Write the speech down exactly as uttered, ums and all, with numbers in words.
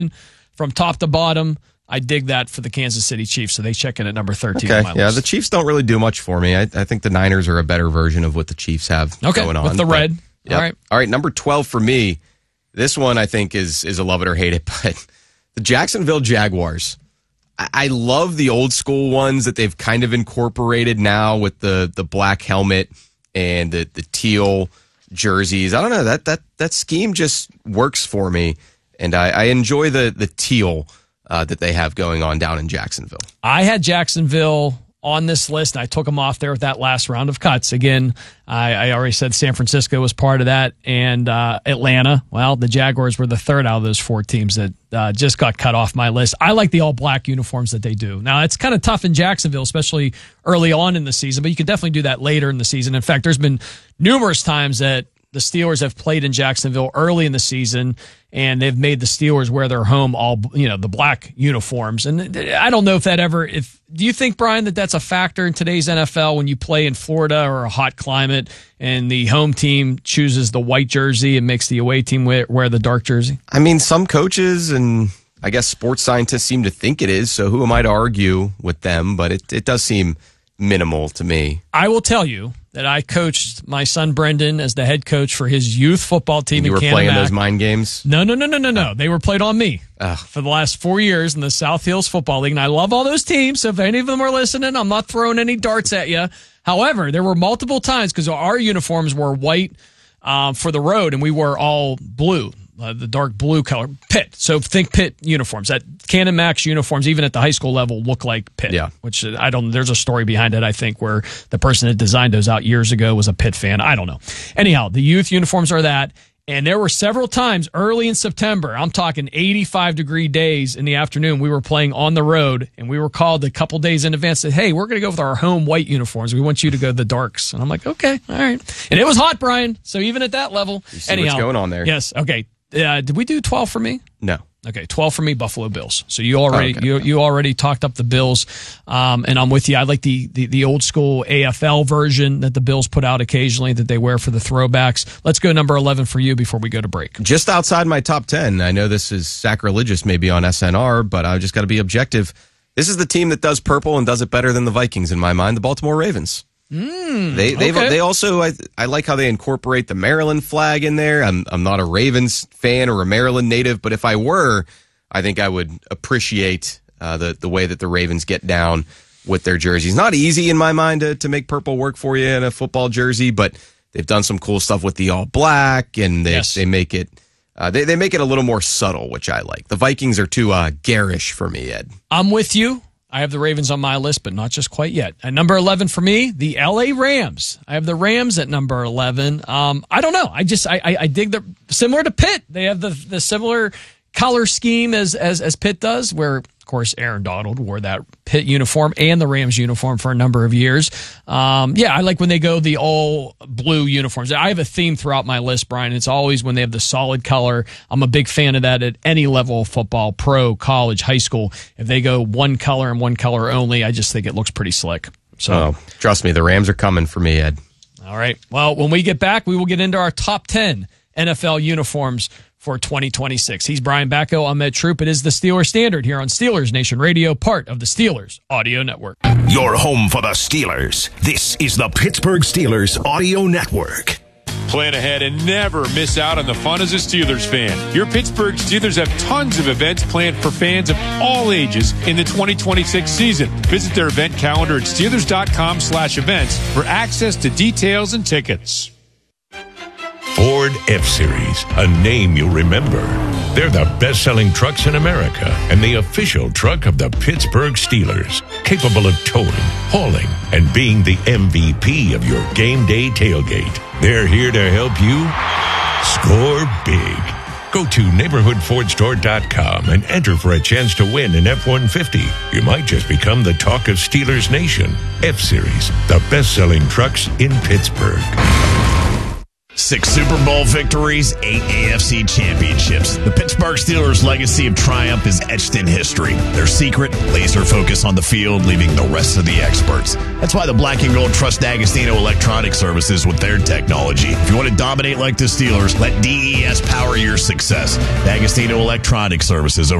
from top to bottom. I dig that for the Kansas City Chiefs, so they check in at number thirteen okay. on my yeah, list. the Chiefs don't really do much for me. I, I think the Niners are a better version of what the Chiefs have okay, going on. with the but, red. Yep. All right. All right, number twelve for me. This one I think is is a love it or hate it, but the Jacksonville Jaguars. I, I love the old school ones that they've kind of incorporated now with the the black helmet and the, the teal jerseys. I don't know, that that that scheme just works for me, and I, I enjoy the the teal uh, that they have going on down in Jacksonville. I had Jacksonville on this list, and I took them off there with that last round of cuts. Again, I, I already said San Francisco was part of that, and uh, Atlanta. Well, the Jaguars were the third out of those four teams that uh, just got cut off my list. I like the all-black uniforms that they do. Now, it's kind of tough in Jacksonville, especially early on in the season, but you can definitely do that later in the season. In fact, there's been numerous times that the Steelers have played in Jacksonville early in the season, and they've made the Steelers wear their home all, you know, the black uniforms. And I don't know if that ever, if, do you think, Brian, that that's a factor in today's N F L when you play in Florida or a hot climate and the home team chooses the white jersey and makes the away team wear, wear the dark jersey? I mean, some coaches and I guess sports scientists seem to think it is, so who am I to argue with them? But it, it does seem minimal to me. I will tell you that I coached my son Brendan as the head coach for his youth football team. And you in were Canada. playing those mind games? No, no, no, no, no, no. They were played on me Ugh. for the last four years in the South Hills Football League. And I love all those teams. So if any of them are listening, I'm not throwing any darts at you. However, there were multiple times because our uniforms were white uh, for the road and we were all blue. Uh, the dark blue color, Pitt. So think Pitt uniforms. That Canon Max uniforms, even at the high school level, look like Pitt. Yeah. Which I don't. There's a story behind it. I think where the person that designed those out years ago was a Pitt fan. I don't know. Anyhow, the youth uniforms are that, and there were several times early in September. I'm talking eighty-five degree days in the afternoon. We were playing on the road, and we were called a couple days in advance. Said, "Hey, we're going to go with our home white uniforms. We want you to go the darks." And I'm like, "Okay, all right." And it was hot, Brian. So even at that level, you see anyhow, what's going on there? Yes. Okay. Uh, did we do twelve for me? No. Okay, twelve for me, Buffalo Bills. So you already okay. you you already talked up the Bills, um, and I'm with you. I like the, the the old school A F L version that the Bills put out occasionally that they wear for the throwbacks. Let's go number eleven for you before we go to break. Just outside my top ten. I know this is sacrilegious maybe on S N R, but I just got to be objective. This is the team that does purple and does it better than the Vikings in my mind, the Baltimore Ravens. Mm, they they okay. they also I, I like how they incorporate the Maryland flag in there. I'm I'm not a Ravens fan or a Maryland native, but if I were, I think I would appreciate uh, the the way that the Ravens get down with their jerseys. Not easy in my mind to to make purple work for you in a football jersey, but they've done some cool stuff with the all black, and they yes. they make it uh, they they make it a little more subtle, which I like. The Vikings are too uh, garish for me, Ed. I'm with you. I have the Ravens on my list, but not just quite yet. At number eleven for me, the L A Rams. I have the Rams at number eleven. Um, I don't know. I just I, I, I dig the similar to Pitt. They have the the similar color scheme as as as Pitt does, where of course Aaron Donald wore that Pitt uniform and the Rams uniform for a number of years. Um, yeah, I like when they go the all blue uniforms. I have a theme throughout my list, Brian. It's always when they have the solid color. I'm a big fan of that at any level of football, pro, college, high school. If they go one color and one color only, I just think it looks pretty slick. So oh, trust me, the Rams are coming for me, Ed. All right. Well, when we get back, we will get into our top ten N F L uniforms for twenty twenty-six. He's Brian Bacco. I'm Ed Troop. It is the Steelers Standard here on Steelers Nation Radio, part of the Steelers Audio Network. Your home for the Steelers. This is the Pittsburgh Steelers Audio Network. Plan ahead and never miss out on the fun as a Steelers fan. Your Pittsburgh Steelers have tons of events planned for fans of all ages in the twenty twenty-six season. Visit their event calendar at Steelers.com slash events for access to details and tickets. Ford F-Series, a name you'll remember. They're the best-selling trucks in America and the official truck of the Pittsburgh Steelers, capable of towing, hauling, and being the M V P of your game day tailgate. They're here to help you score big. Go to neighborhood ford store dot com and enter for a chance to win an F one fifty. You might just become the talk of Steelers Nation. F-Series, the best-selling trucks in Pittsburgh. Six Super Bowl victories, eight A F C championships. The Pittsburgh Steelers' legacy of triumph is etched in history. Their secret, laser focus on the field, leaving the rest of the experts. That's why the Black and Gold trust D'Agostino Electronic Services with their technology. If you want to dominate like the Steelers, let D E S power your success. D'Agostino Electronic Services, over